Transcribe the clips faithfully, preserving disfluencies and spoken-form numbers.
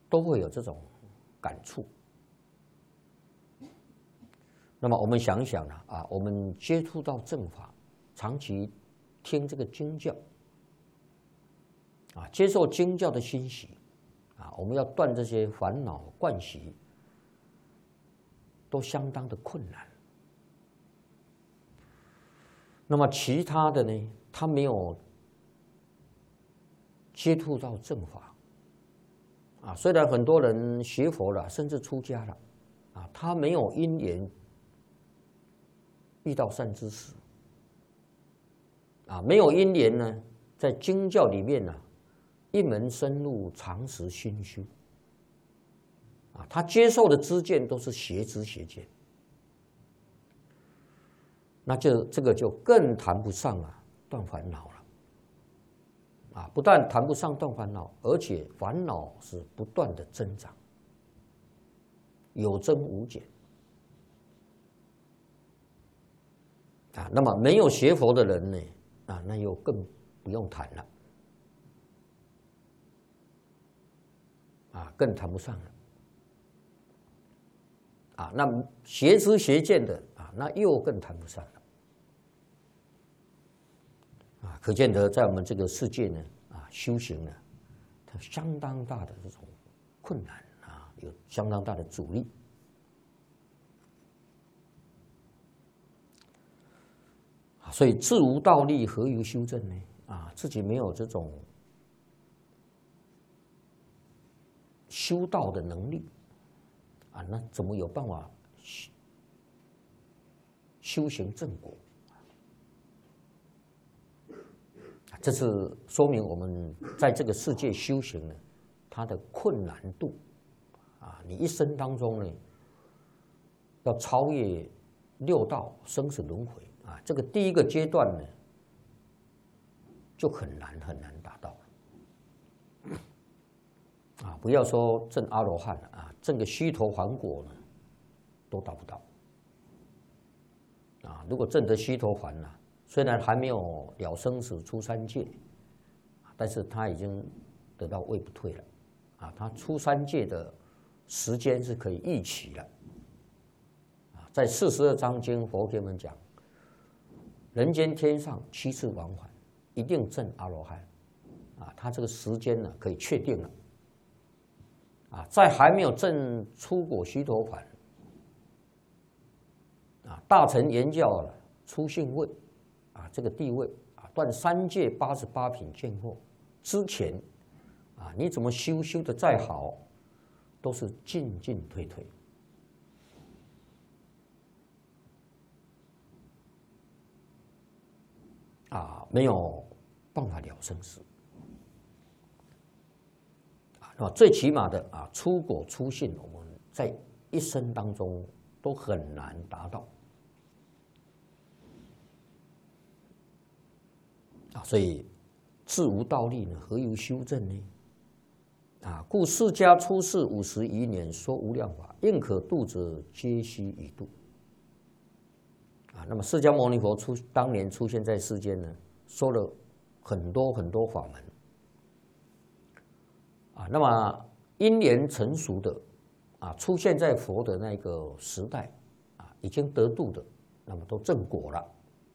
都会有这种感触。那么我们想一想呢，啊，我们接触到正法，长期听这个经教，啊，接受经教的欣喜，啊，我们要断这些烦恼惯习，都相当的困难。那么其他的呢，他没有接触到正法，啊，虽然很多人学佛了，甚至出家了，啊，他没有因缘遇到善知识，啊，没有因缘呢，在经教里面呢，一门深入，长时熏修，啊，他接受的知见都是邪知邪见，那就这个就更谈不上啊断烦恼了。啊，不但谈不上断烦恼，而且烦恼是不断的增长，有增无减。啊，那么没有学佛的人呢，啊，那又更不用谈了，啊，更谈不上了。啊，那邪知邪见的啊，那又更谈不上了。啊，可见得在我们这个世界呢，啊，修行呢，它相当大的这种困难啊，有相当大的阻力。啊，所以自无道力，何由修正呢？啊，自己没有这种修道的能力，啊，那怎么有办法修修行正果？这是说明我们在这个世界修行呢，它的困难度啊，你一生当中呢，要超越六道生死轮回啊，这个第一个阶段呢，就很难很难达到了啊！不要说证阿罗汉了啊，证个须陀洹果呢，都达不到啊！如果证得须陀洹呢？虽然还没有了生死出三界，但是他已经得到位不退了，啊，他出三界的时间是可以预期了，啊，在四十二章经佛给我们讲，人间天上七次往返，一定证阿罗汉，啊，他这个时间呢可以确定了，啊，在还没有证出果须陀洹，啊，大乘言教了出性位。啊，这个地位啊，断三界八十八品见惑之前，啊，你怎么修修的再好，都是进进退退，啊，没有办法了生死，啊，那么最起码的啊，出果出性，我们在一生当中都很难达到。啊，所以自无道力呢，何由修正呢？啊，故释迦出世五十余年，说无量法，应可度者，皆悉以度。啊，那么释迦牟尼佛出当年出现在世间呢，说了很多很多法门。啊，那么因缘成熟的，啊，出现在佛的那个时代，啊，已经得度的，那么都证果了。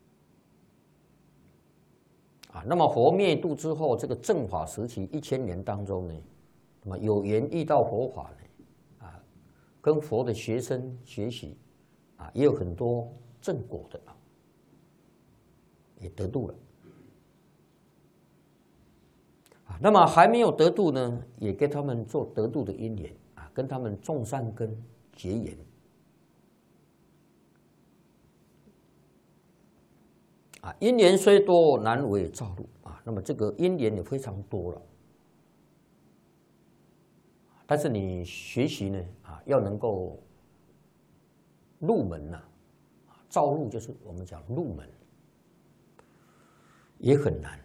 啊，那么佛灭度之后，这个正法时期一千年当中呢，那么有缘遇到佛法呢，啊，跟佛的学生学习，啊，也有很多正果的啊，也得度了。啊，那么还没有得度呢，也跟他们做得度的因缘啊，跟他们种善根结缘。啊，因缘虽多，难为造入啊。那么这个因缘也非常多了，但是你学习呢啊，要能够入门呐，啊，造入就是我们讲入门，也很难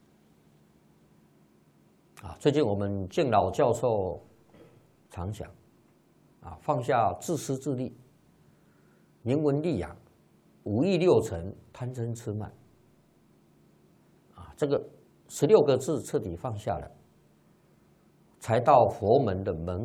啊。最近我们敬老教授常讲啊，放下自私自利、名闻利养、五欲六尘、贪嗔痴慢，啊，这个十六个字彻底放下了，才到佛门的门